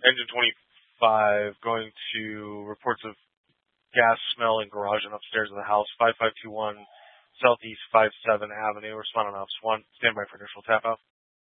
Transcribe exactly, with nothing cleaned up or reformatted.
Engine twenty-five, going to reports of gas smell in garage and upstairs of the house, five five two one Southeast five seventh Avenue. Respond on Ops one. Stand by for initial tap out.